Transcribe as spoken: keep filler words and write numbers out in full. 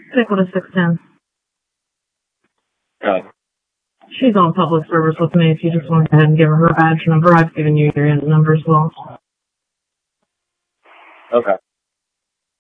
Stick with a six ten. Okay. She's on public service with me if you just want to go ahead and give her her badge number. I've given you your end number as well. Okay.